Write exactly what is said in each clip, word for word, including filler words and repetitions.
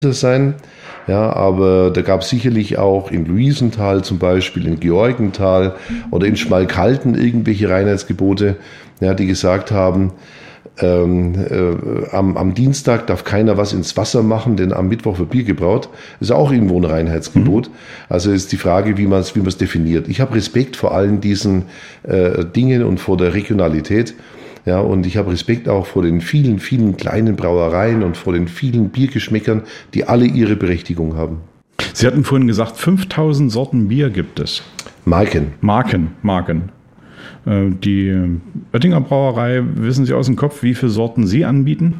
sein. Ja, aber da gab es sicherlich auch in Luisenthal zum Beispiel, in Georgenthal oder in Schmalkalden irgendwelche Reinheitsgebote, ja, die gesagt haben, ähm, äh, am, am Dienstag darf keiner was ins Wasser machen, denn am Mittwoch wird Bier gebraut. Das ist auch irgendwo ein Reinheitsgebot. Mhm. Also ist die Frage, wie man es wie man es definiert. Ich habe Respekt vor allen diesen äh, Dingen und vor der Regionalität. Ja, und ich habe Respekt auch vor den vielen, vielen kleinen Brauereien und vor den vielen Biergeschmäckern, die alle ihre Berechtigung haben. Sie hatten vorhin gesagt, fünftausend Sorten Bier gibt es. Marken. Marken, Marken. Die Oettinger Brauerei, wissen Sie aus dem Kopf, wie viele Sorten Sie anbieten?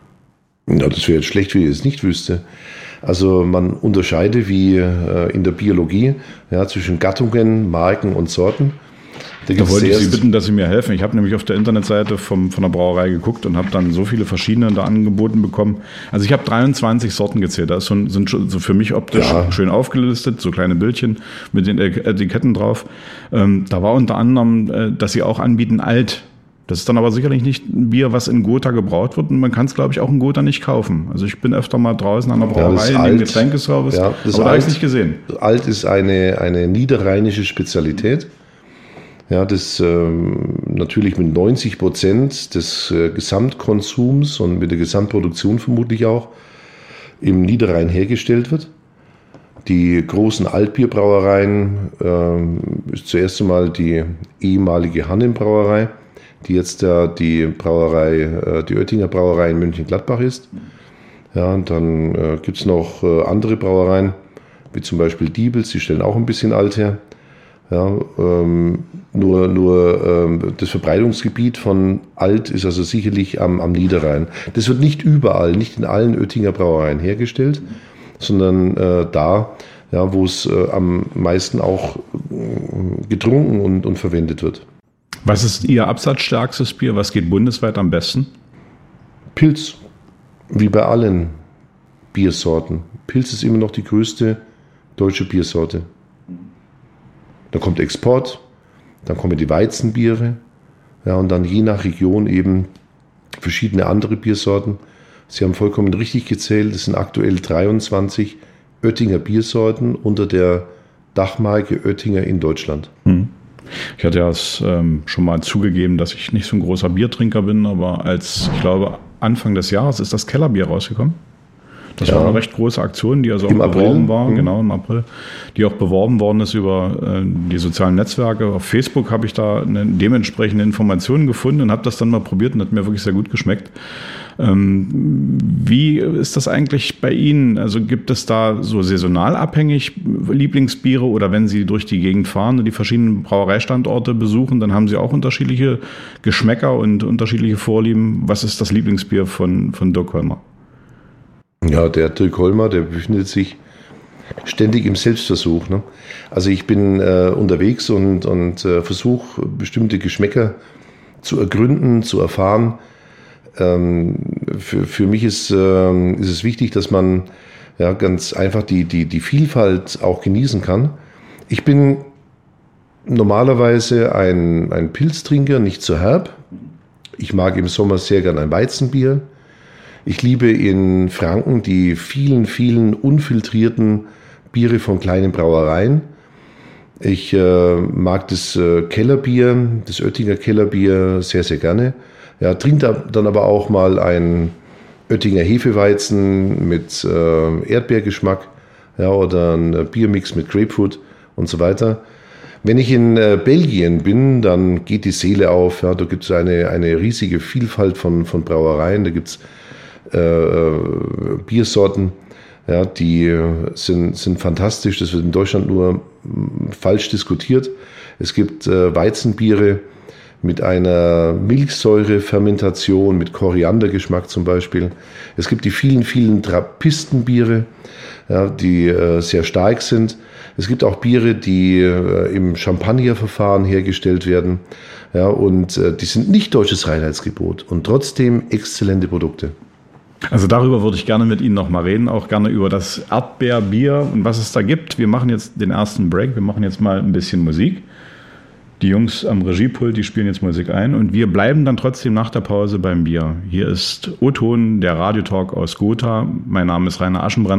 Ja, das wäre jetzt schlecht, wenn ich es nicht wüsste. Also man unterscheide wie in der Biologie, ja, zwischen Gattungen, Marken und Sorten. Da, da wollte ich Sie bitten, dass Sie mir helfen. Ich habe nämlich auf der Internetseite vom, von der Brauerei geguckt und habe dann so viele verschiedene da angeboten bekommen. Also ich habe dreiundzwanzig Sorten gezählt. Das sind, sind so für mich optisch ja schön aufgelistet, so kleine Bildchen mit den Etiketten drauf. Ähm, da war unter anderem, äh, dass Sie auch anbieten Alt. Das ist dann aber sicherlich nicht ein Bier, was in Gotha gebraut wird. Und man kann es, glaube ich, auch in Gotha nicht kaufen. Also ich bin öfter mal draußen an der Brauerei ja, in dem Getränkeservice, ja, das aber da habe ich es nicht gesehen. Alt ist eine, eine niederrheinische Spezialität. Ja, das ähm, natürlich mit neunzig Prozent des äh, Gesamtkonsums und mit der Gesamtproduktion vermutlich auch im Niederrhein hergestellt wird. Die großen Altbierbrauereien ähm, ist zuerst einmal die ehemalige Hannen-Brauerei, die jetzt äh, die Brauerei, äh, die Oettinger Brauerei in Mönchengladbach ist. Ja, und dann äh, gibt es noch äh, andere Brauereien, wie zum Beispiel Diebels, die stellen auch ein bisschen Alt her. Ja, ähm, nur nur ähm, das Verbreitungsgebiet von Alt ist also sicherlich am, am Niederrhein. Das wird nicht überall, nicht in allen Oettinger Brauereien hergestellt, sondern äh, da, ja, wo es äh, am meisten auch äh, getrunken und, und verwendet wird. Was ist Ihr absatzstärkstes Bier? Was geht bundesweit am besten? Pils, wie bei allen Biersorten. Pils ist immer noch die größte deutsche Biersorte. Dann kommt Export, dann kommen die Weizenbiere, ja, und dann je nach Region eben verschiedene andere Biersorten. Sie haben vollkommen richtig gezählt, es sind aktuell dreiundzwanzig Oettinger Biersorten unter der Dachmarke Oettinger in Deutschland. Hm. Ich hatte ja ähm, schon mal zugegeben, dass ich nicht so ein großer Biertrinker bin, aber als, ich glaube, Anfang des Jahres ist das Kellerbier rausgekommen. Das ja. war eine recht große Aktion, die also auch Im beworben April. war, mhm. genau im April, die auch beworben worden ist über äh, die sozialen Netzwerke. Auf Facebook habe ich da eine dementsprechende Informationen gefunden und habe das dann mal probiert und hat mir wirklich sehr gut geschmeckt. Ähm, wie ist das eigentlich bei Ihnen? Also gibt es da so saisonal abhängig Lieblingsbiere oder wenn Sie durch die Gegend fahren und die verschiedenen Brauereistandorte besuchen, dann haben Sie auch unterschiedliche Geschmäcker und unterschiedliche Vorlieben. Was ist das Lieblingsbier von, von Dirk Holmer? Ja, der Dirk Holmer, der befindet sich ständig im Selbstversuch. Ne? Also ich bin äh, unterwegs und, und äh, versuche bestimmte Geschmäcker zu ergründen, zu erfahren. Ähm, für, für mich ist, äh, ist es wichtig, dass man ja, ganz einfach die, die, die Vielfalt auch genießen kann. Ich bin normalerweise ein, ein Pilztrinker, nicht zu herb. Ich mag im Sommer sehr gern ein Weizenbier. Ich liebe in Franken die vielen, vielen unfiltrierten Biere von kleinen Brauereien. Ich äh, mag das äh, Kellerbier, das Oettinger Kellerbier sehr, sehr gerne. Ja, trinke dann aber auch mal ein Oettinger Hefeweizen mit äh, Erdbeergeschmack, ja, oder ein Biermix mit Grapefruit und so weiter. Wenn ich in äh, Belgien bin, dann geht die Seele auf. Ja, da gibt es eine, eine riesige Vielfalt von, von Brauereien. Da gibt es Äh, Biersorten, ja, die sind, sind fantastisch. Das wird in Deutschland nur m, falsch diskutiert. Es gibt äh, Weizenbiere mit einer Milchsäurefermentation, mit Koriandergeschmack zum Beispiel. Es gibt die vielen, vielen Trappistenbiere, ja, die äh, sehr stark sind. Es gibt auch Biere, die äh, im Champagnerverfahren hergestellt werden. Ja, und äh, die sind nicht deutsches Reinheitsgebot und trotzdem exzellente Produkte. Also darüber würde ich gerne mit Ihnen noch mal reden, auch gerne über das Erdbeerbier und was es da gibt. Wir machen jetzt den ersten Break, wir machen jetzt mal ein bisschen Musik. Die Jungs am Regiepult, die spielen jetzt Musik ein und wir bleiben dann trotzdem nach der Pause beim Bier. Hier ist O-Ton, der Radiotalk aus Gotha. Mein Name ist Rainer Aschenbrenner.